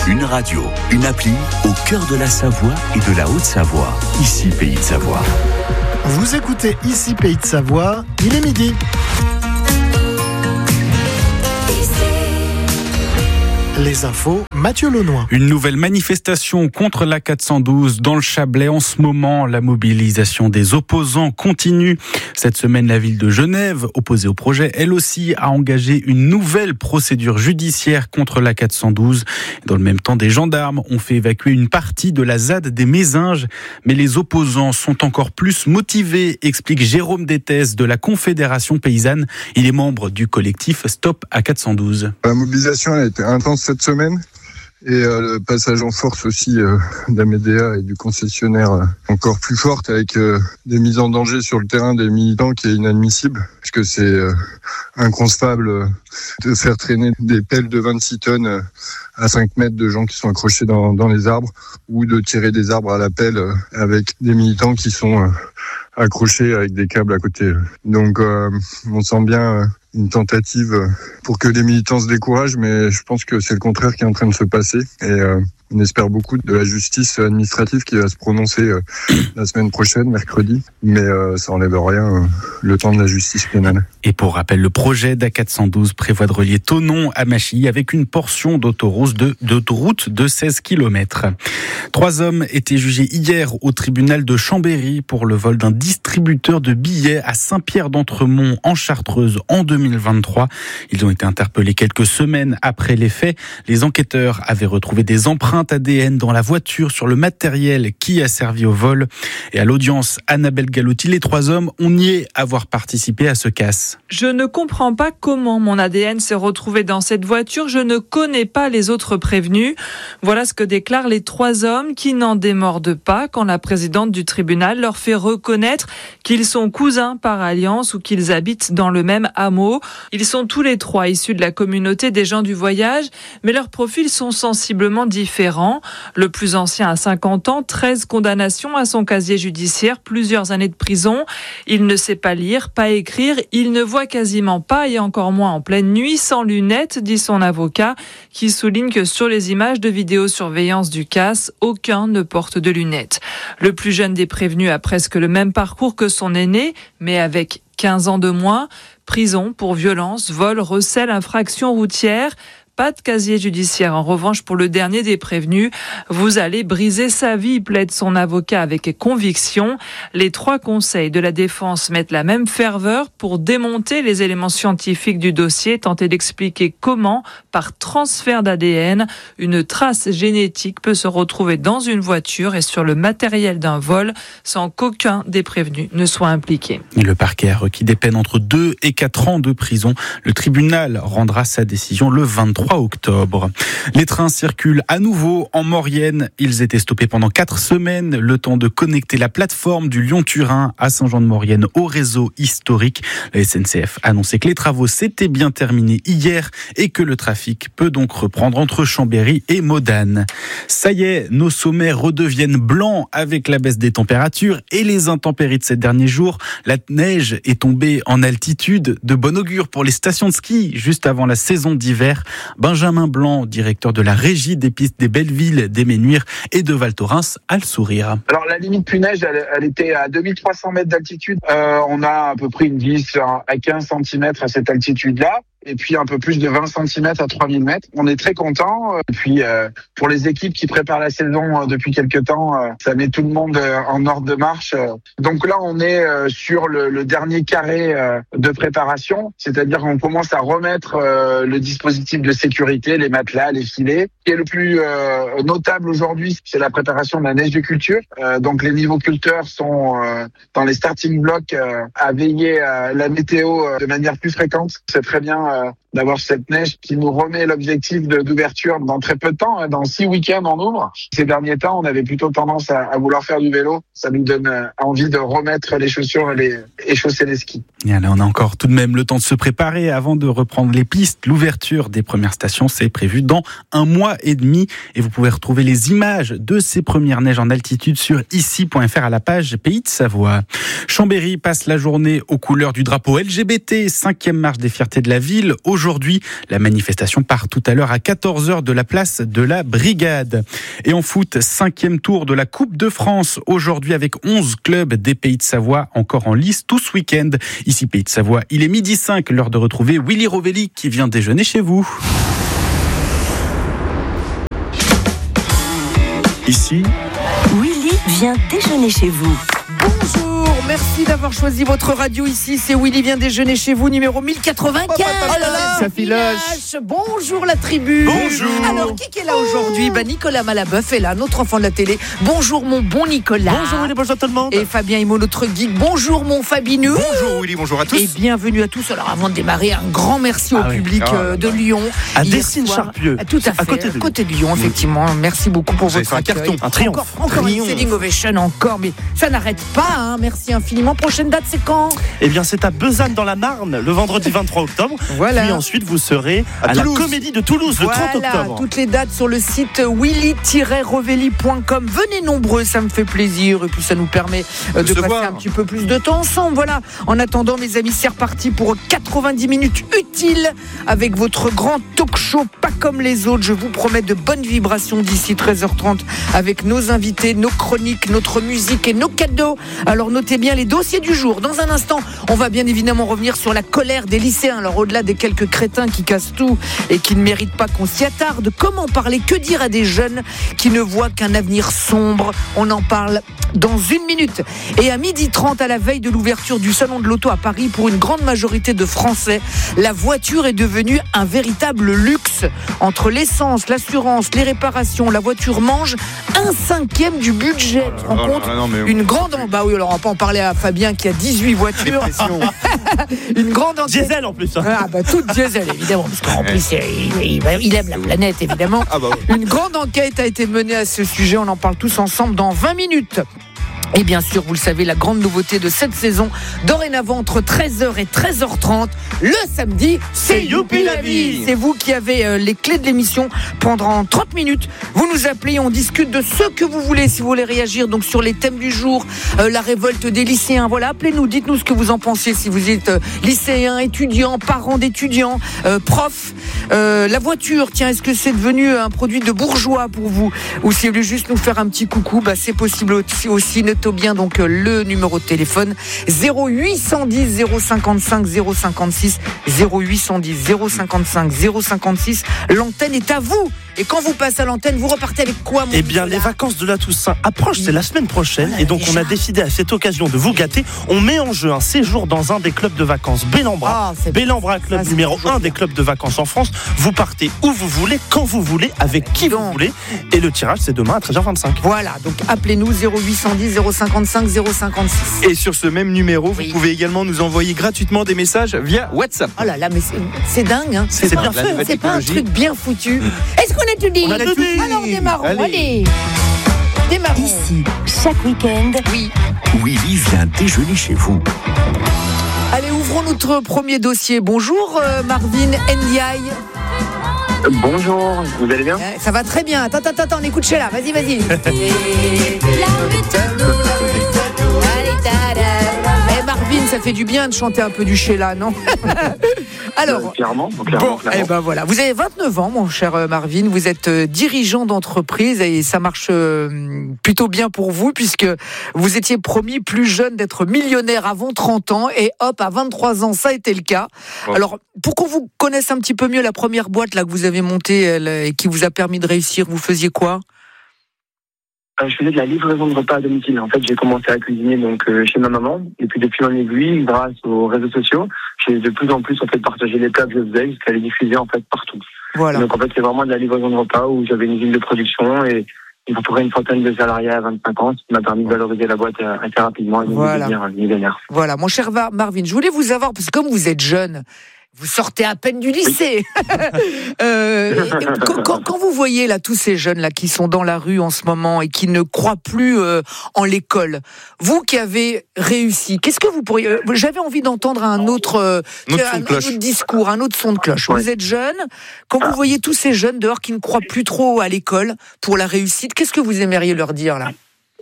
Une radio, une appli au cœur de la Savoie et de la Haute-Savoie. Ici, Pays de Savoie. Vous écoutez Ici, Pays de Savoie, il est midi. Les infos, Mathieu Launois. Une nouvelle manifestation contre la 412 dans le Chablais. En ce moment, la mobilisation des opposants continue. Cette semaine, la ville de Genève, opposée au projet, elle aussi a engagé une nouvelle procédure judiciaire contre la 412. Dans le même temps, des gendarmes ont fait évacuer une partie de la ZAD des Mézinges. Mais les opposants sont encore plus motivés, explique Jérôme Détès de la Confédération paysanne. Il est membre du collectif Stop à 412. La mobilisation elle a été intense cette semaine et le passage en force aussi d'Amédéa et du concessionnaire encore plus forte avec des mises en danger sur le terrain des militants qui est inadmissible parce que c'est inconcevable de faire traîner des pelles de 26 tonnes à 5 mètres de gens qui sont accrochés dans les arbres ou de tirer des arbres à la pelle avec des militants qui sont accrochés avec des câbles à côté. Donc on sent bien une tentative pour que les militants se découragent, mais je pense que c'est le contraire qui est en train de se passer. Et on espère beaucoup de la justice administrative qui va se prononcer la semaine prochaine, mercredi. Mais ça enlève rien le temps de la justice pénale. Et pour rappel, le projet d'A412 prévoit de relier Thonon à Machy avec une portion d'autoroute de 16 km. 3 hommes étaient jugés hier au tribunal de Chambéry pour le vol d'un distributeur de billets à Saint-Pierre-d'Entremont en Chartreuse en 2023. Ils ont été interpellés quelques semaines après les faits. Les enquêteurs avaient retrouvé des empreintes ADN dans la voiture sur le matériel qui a servi au vol. Et à l'audience, Annabelle Galotti, les 3 hommes ont nié avoir participé à ce casse. Je ne comprends pas comment mon ADN s'est retrouvé dans cette voiture. Je ne connais pas les autres prévenus. Voilà ce que déclarent les 3 hommes qui n'en démordent pas quand la présidente du tribunal leur fait reconnaître qu'ils sont cousins par alliance ou qu'ils habitent dans le même hameau. Ils sont tous les 3 issus de la communauté des gens du voyage, mais leurs profils sont sensiblement différents. Le plus ancien a 50 ans, 13 condamnations à son casier judiciaire, plusieurs années de prison. Il ne sait pas lire, pas écrire, il ne voit quasiment pas et encore moins en pleine nuit, sans lunettes, dit son avocat, qui souligne que sur les images de vidéosurveillance du casse, aucun ne porte de lunettes. Le plus jeune des prévenus a presque le même parcours que son aîné, mais avec 15 ans de moins. Prison pour violence, vol, recel, infraction routière. Pas de casier judiciaire. En revanche, pour le dernier des prévenus, vous allez briser sa vie, plaide son avocat avec conviction. Les 3 conseils de la défense mettent la même ferveur pour démonter les éléments scientifiques du dossier, tenter d'expliquer comment, par transfert d'ADN, une trace génétique peut se retrouver dans une voiture et sur le matériel d'un vol sans qu'aucun des prévenus ne soit impliqué. Le parquet a requis des peines entre 2 et 4 ans de prison. Le tribunal rendra sa décision le 23 octobre. Les trains circulent à nouveau en Maurienne. Ils étaient stoppés pendant 4 semaines, le temps de connecter la plateforme du Lyon-Turin à Saint-Jean-de-Maurienne au réseau historique. La SNCF a annoncé que les travaux s'étaient bien terminés hier et que le trafic peut donc reprendre entre Chambéry et Modane. Ça y est, nos sommets redeviennent blancs avec la baisse des températures et les intempéries de ces derniers jours. La neige est tombée en altitude, de bon augure pour les stations de ski juste avant la saison d'hiver. Benjamin Blanc, directeur de la régie des pistes des Bellevilles, des Ménuires et de Val Thorens, a le sourire. Alors la limite plus neige, elle était à 2300 mètres d'altitude. On a à peu près une 10 à 15 cm à cette altitude-là. Et puis un peu plus de 20 cm à 3000 mètres. On est très contents. Et puis pour les équipes qui préparent la saison depuis quelques temps, ça met tout le monde en ordre de marche. Donc là, on est sur le dernier carré de préparation, c'est-à-dire qu'on commence à remettre le dispositif de sécurité, les matelas, les filets. Ce qui est le plus notable aujourd'hui, c'est la préparation de la neige de culture. Donc les niveaux culteurs sont dans les starting blocks à veiller la météo de manière plus fréquente. C'est très bien d'avoir cette neige qui nous remet l'objectif d'ouverture dans très peu de temps. Dans 6 week-ends, on ouvre. Ces derniers temps, on avait plutôt tendance à vouloir faire du vélo. Ça nous donne envie de remettre les chaussures et chausser les skis. Et là, on a encore tout de même le temps de se préparer avant de reprendre les pistes. L'ouverture des premières station, c'est prévu dans 1 mois et demi. Et vous pouvez retrouver les images de ces premières neiges en altitude sur ici.fr à la page Pays de Savoie. Chambéry passe la journée aux couleurs du drapeau LGBT, 5e marche des fiertés de la ville. Aujourd'hui, la manifestation part tout à l'heure à 14h de la place de la Brigade. Et en foot, 5e tour de la Coupe de France. Aujourd'hui avec 11 clubs des Pays de Savoie encore en lice tout ce week-end. Ici Pays de Savoie, il est 12h05, l'heure de retrouver Willy Rovelli qui vient déjeuner chez vous. Ici, Willy vient déjeuner chez vous. Bonjour, merci d'avoir choisi votre radio ici. C'est Willy vient déjeuner chez vous, numéro 1095. Oh là là, ça filoche. Bonjour la tribu. Bonjour. Alors, qui est là aujourd'hui ? Nicolas Malabeuf est là, notre enfant de la télé. Bonjour mon bon Nicolas. Bonjour Willy, bonjour tout le monde. Et Fabien Immo, notre geek. Bonjour mon Fabineux. Bonjour Willy, bonjour à tous. Et bienvenue à tous. Alors avant de démarrer, un grand merci au public de Lyon. À Hier Dessines-Charpieu. soir. Tout à fait. À côté de Lyon, effectivement. Merci beaucoup pour votre accueil. Un triomphe. Encore une standing ovation, encore. Mais ça n'arrête pas, Merci infiniment. Prochaine date, c'est quand ? Eh bien, c'est à Besanne dans la Marne, le vendredi 23 octobre. Voilà. Puis ensuite, vous serez à la Comédie de Toulouse, le 30 octobre. Toutes les dates sur le site willy-rovelli.com. Venez nombreux, ça me fait plaisir. Et puis, ça nous permet de passer un petit peu plus de temps ensemble. Voilà. En attendant, mes amis, c'est reparti pour 90 minutes utiles avec votre grand talk show, pas comme les autres. Je vous promets de bonnes vibrations d'ici 13h30 avec nos invités, nos chroniques, notre musique et nos cadeaux. Alors, notez bien les dossiers du jour. Dans un instant, on va bien évidemment revenir sur la colère des lycéens. Alors au-delà des quelques crétins qui cassent tout et qui ne méritent pas qu'on s'y attarde, comment parler, que dire à des jeunes qui ne voient qu'un avenir sombre ? On en parle dans 1 minute. Et à 12h30, à la veille de l'ouverture du salon de l'auto à Paris, pour une grande majorité de Français, la voiture est devenue un véritable luxe. Entre l'essence, l'assurance, les réparations, la voiture mange 1/5 du budget. Tu te rends compte ? Une grande... Bah oui, alors on va pas en parler à Fabien qui a 18 voitures. Une grande enquête. Diesel en plus. Toute diesel évidemment, parce qu'en plus il aime la planète évidemment. Une grande enquête a été menée à ce sujet, on en parle tous ensemble dans 20 minutes. Et bien sûr, vous le savez, la grande nouveauté de cette saison, dorénavant entre 13h et 13h30, le samedi, c'est Youpi la vie. C'est vous qui avez les clés de l'émission pendant 30 minutes. Vous nous appelez, on discute de ce que vous voulez, si vous voulez réagir donc sur les thèmes du jour, la révolte des lycéens. Voilà, appelez-nous, dites-nous ce que vous en pensez, si vous êtes lycéen, étudiant, parent d'étudiants, prof. La voiture, tiens, est-ce que c'est devenu un produit de bourgeois pour vous ? Ou si vous voulez juste nous faire un petit coucou, c'est possible aussi. Notez bien donc le numéro de téléphone 0810 055 056 0810 055 056. L'antenne est à vous. Et quand vous passez à l'antenne, vous repartez avec quoi, mon bien, les vacances de la Toussaint approchent, c'est la semaine prochaine. Et donc, on a décidé à cette occasion de vous gâter. On met en jeu un séjour dans un des clubs de vacances Bellambra. Bellambra, club numéro 1 des clubs de vacances en France. Vous partez où vous voulez, quand vous voulez, avec qui vous voulez. Et le tirage, c'est demain à 13h25. Voilà, donc appelez-nous 0810 055 056. Et sur ce même numéro, vous pouvez également nous envoyer gratuitement des messages via WhatsApp. Oh là là, mais c'est dingue, C'est bien fait. C'est pas un truc bien foutu. Est-ce qu'on a tout dit ? On a tout dit. Alors démarrons, allez. Démarrons. Ici, chaque week-end, Willy vient déjeuner chez vous. Allez, ouvrons notre premier dossier. Bonjour Marvin Ndiaye. Bonjour, vous allez bien ? Ça va très bien. Attends, on écoute Sheila. Vas-y. Marvin, ça fait du bien de chanter un peu du Sheila, non ? Alors, clairement. Eh ben voilà. Vous avez 29 ans, mon cher Marvin. Vous êtes dirigeant d'entreprise et ça marche plutôt bien pour vous puisque vous étiez promis plus jeune d'être millionnaire avant 30 ans et hop, à 23 ans, ça a été le cas. Ouais. Alors, pour qu'on vous connaisse un petit peu mieux, la première boîte là que vous avez montée et qui vous a permis de réussir, vous faisiez quoi ? Je faisais de la livraison de repas à domicile. En fait, j'ai commencé à cuisiner donc chez ma maman. Et puis depuis mon aiguille, grâce aux réseaux sociaux, j'ai de plus en plus partagé les plats que je faisais jusqu'à les diffuser partout. Voilà. Donc en fait, c'est vraiment de la livraison de repas où j'avais une usine de production et à peu près une centaine de salariés à 25 ans, ce qui m'a permis de valoriser la boîte assez rapidement et de devenir millionnaire. Voilà, mon cher Marvin, je voulais vous avoir, parce que comme vous êtes jeune, Vous sortez à peine du lycée. Quand vous voyez là tous ces jeunes là qui sont dans la rue en ce moment et qui ne croient plus en l'école, vous qui avez réussi, qu'est-ce que vous pourriez... J'avais envie d'entendre un autre discours, un autre son de cloche. Vous êtes jeune, quand vous voyez tous ces jeunes dehors qui ne croient plus trop à l'école pour la réussite, qu'est-ce que vous aimeriez leur dire là ?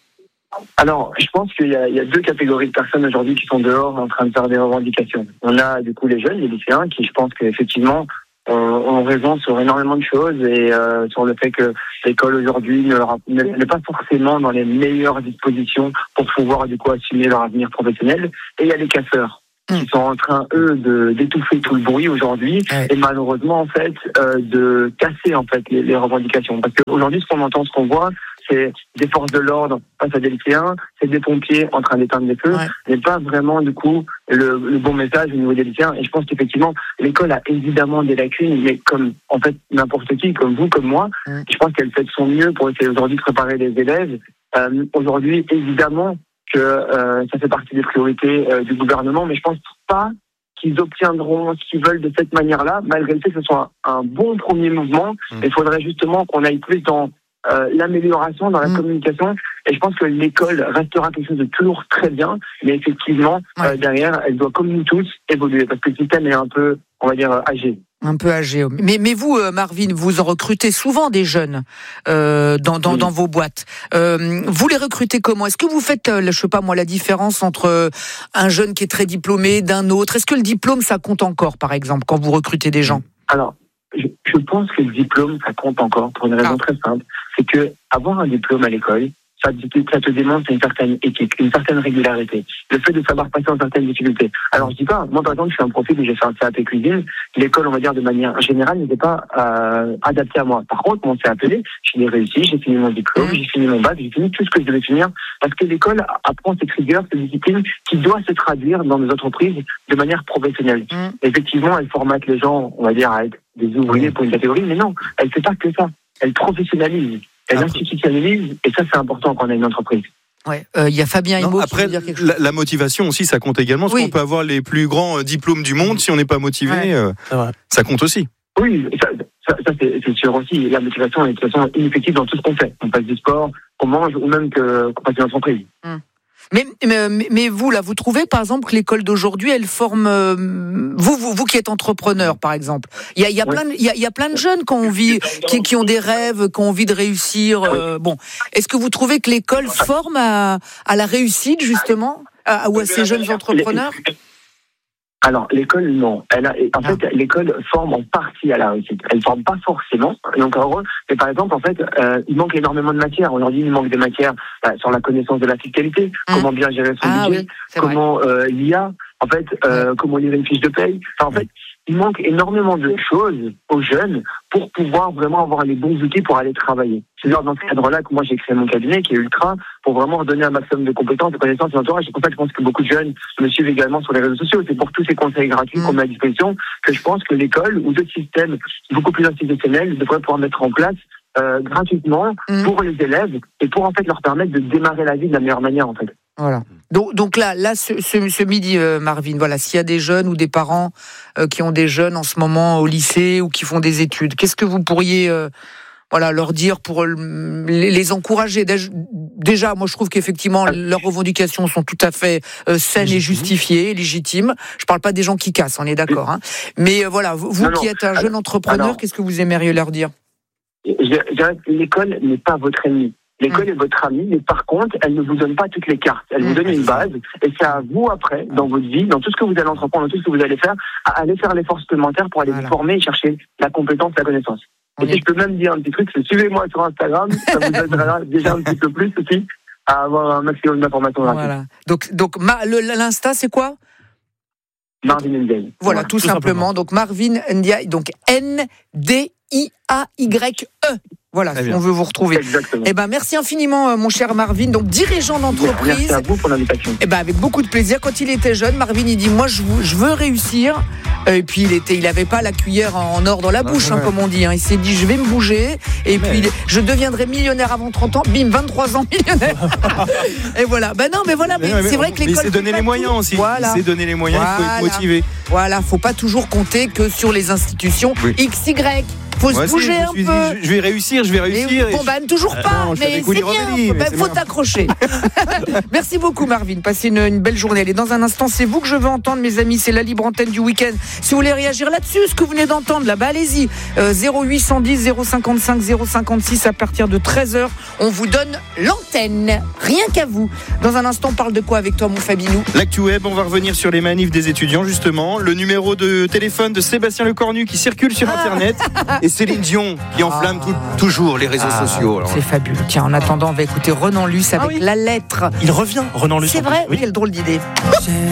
Alors, je pense qu'il y a deux catégories de personnes aujourd'hui qui sont dehors en train de faire des revendications. On a du coup les jeunes, les lycéens, qui je pense qu'effectivement ont raison sur énormément de choses et sur le fait que l'école aujourd'hui n'est pas forcément dans les meilleures dispositions pour pouvoir du coup assumer leur avenir professionnel. Et il y a les casseurs qui sont en train, eux, d'étouffer tout le bruit aujourd'hui et malheureusement, en fait, de casser, en fait, les revendications. Parce qu'aujourd'hui, ce qu'on entend, ce qu'on voit, c'est des forces de l'ordre face à des lycéens, c'est des pompiers en train d'éteindre des feux, mais pas vraiment, du coup, le bon message au niveau des lycéens. Et je pense qu'effectivement, l'école a évidemment des lacunes, mais comme, en fait, n'importe qui, comme vous, comme moi, je pense qu'elle fait de son mieux pour essayer aujourd'hui de préparer les élèves. Aujourd'hui, évidemment, que ça fait partie des priorités du gouvernement, mais je pense pas qu'ils obtiendront ce qu'ils veulent de cette manière-là, malgré le fait que ce soit un bon premier mouvement. Il faudrait justement qu'on aille plus dans l'amélioration, dans la communication, et je pense que l'école restera quelque chose de toujours très bien, mais effectivement, derrière, elle doit, comme nous tous, évoluer, parce que le système est un peu, on va dire, âgé. Un peu âgé. Mais vous, Marvin, vous en recrutez souvent des jeunes dans vos boîtes. Vous les recrutez comment ? Est-ce que vous faites, je sais pas moi, la différence entre un jeune qui est très diplômé d'un autre ? Est-ce que le diplôme, ça compte encore, par exemple, quand vous recrutez des gens ? Alors, je pense que le diplôme, ça compte encore pour une raison très simple. C'est que avoir un diplôme à l'école, ça te démontre une certaine éthique, une certaine régularité. Le fait de savoir passer en certaines difficultés. Alors, je dis pas, moi, par exemple, je suis un profil où j'ai fait un CAP cuisine. L'école, on va dire, de manière générale, n'était pas adaptée à moi. Par contre, mon CAP, je l'ai réussi, j'ai fini mon diplôme, j'ai fini mon bac, j'ai fini tout ce que je devais finir. Parce que l'école apprend cette rigueur, cette discipline qui doit se traduire dans nos entreprises de manière professionnelle. Effectivement, elle formate les gens, on va dire, à être des ouvriers pour une catégorie, mais non, elle fait pas que ça. Elle professionnalise. Elle institutionnalise, et ça, c'est important quand on a une entreprise. Ouais, y a Fabien Immo qui veut dire quelque chose. La motivation aussi, ça compte également. Parce qu'on peut avoir les plus grands diplômes du monde, si on n'est pas motivé, ça compte aussi. Oui, ça c'est sûr aussi. La motivation est de toute façon ineffective dans tout ce qu'on fait. On passe du sport, qu'on mange, ou même qu'on passe une entreprise. Mais vous, là, vous trouvez, par exemple, que l'école d'aujourd'hui, elle forme... Vous qui êtes entrepreneur, par exemple. Il y a plein de jeunes qui ont des rêves, qui ont envie de réussir. Bon, est-ce que vous trouvez que l'école forme à la réussite, justement, ou à ces jeunes entrepreneurs ? Alors, l'école, non. En fait, l'école forme en partie à la réussite. Elle forme pas forcément, donc heureux. Mais par exemple, en fait, il manque énormément de matières. Aujourd'hui, il manque des matières sur la connaissance de la fiscalité, comment bien gérer son budget, comment l'IA, en fait, comment lire une fiche de paye. Enfin, en fait, il manque énormément de choses aux jeunes pour pouvoir vraiment avoir les bons outils pour aller travailler. C'est dans ce cadre-là que moi j'ai créé mon cabinet qui est Ultra pour vraiment donner un maximum de compétences, de connaissances et d'entourage. C'est pour ça que je pense que beaucoup de jeunes me suivent également sur les réseaux sociaux. C'est pour tous ces conseils gratuits qu'on met à disposition que je pense que l'école ou d'autres systèmes beaucoup plus institutionnels devraient pouvoir mettre en place gratuitement pour les élèves et pour en fait leur permettre de démarrer la vie de la meilleure manière en fait. Voilà. Donc là, ce midi, Marvin, voilà, s'il y a des jeunes ou des parents qui ont des jeunes en ce moment au lycée ou qui font des études, qu'est-ce que vous pourriez leur dire pour les encourager ? Déjà, moi, je trouve qu'effectivement, leurs revendications sont tout à fait saines et justifiées, légitimes. Je parle pas des gens qui cassent, on est d'accord. Hein. Mais voilà, vous qui êtes un jeune entrepreneur, qu'est-ce que vous aimeriez leur dire ? Je dirais que l'école n'est pas votre ennemi. L'école est votre amie, mais par contre, elle ne vous donne pas toutes les cartes. Elle vous donne une base, et c'est à vous après, dans votre vie, dans tout ce que vous allez entreprendre, dans tout ce que vous allez faire, à aller faire l'effort supplémentaire pour aller vous former et chercher la compétence, la connaissance. Et si je peux même dire un petit truc, c'est suivez-moi sur Instagram, ça vous aidera déjà un petit peu plus aussi à avoir un maximum d'informations gratuites. Voilà. Donc l'Insta, c'est quoi ? Marvin Ndiaye. Voilà, tout simplement. Donc Marvin Ndiaye, donc Ndiaye. Voilà, si on veut vous retrouver. Exactement. Merci infiniment, mon cher Marvin. Donc, dirigeant d'entreprise. Merci à vous pour l'invitation. Avec beaucoup de plaisir. Quand il était jeune, Marvin, il dit, moi, je veux réussir. Et puis, il avait pas la cuillère en or dans la bouche, comme on dit. Il s'est dit, je vais me bouger. Et puis, je deviendrai millionnaire avant 30 ans. Bim, 23 ans millionnaire. Et voilà. C'est vrai que l'école. Il s'est donné les moyens aussi. Voilà. Il s'est donné les moyens, il faut être motivé. Voilà, faut pas toujours compter que sur les institutions XY. Faut se bouger un peu. Je vais réussir. Toujours pas, mais c'est bien. Faut t'accrocher. Merci beaucoup, Marvin. Passez une belle journée. Allez, dans un instant, c'est vous que je veux entendre, mes amis. C'est la libre antenne du week-end. Si vous voulez réagir là-dessus, ce que vous venez d'entendre, là, allez-y. 0810 055 056 à partir de 13h. On vous donne l'antenne. Rien qu'à vous. Dans un instant, on parle de quoi avec toi, mon Fabinou? L'actu web, on va revenir sur les manifs des étudiants, justement. Le numéro de téléphone de Sébastien Lecornu qui circule sur Internet. Et Céline Dion qui enflamme toujours les réseaux sociaux. C'est fabuleux. Tiens, en attendant, on va écouter Renan Luce avec La Lettre. Il revient, Renan Luce. C'est vrai, quelle drôle d'idée.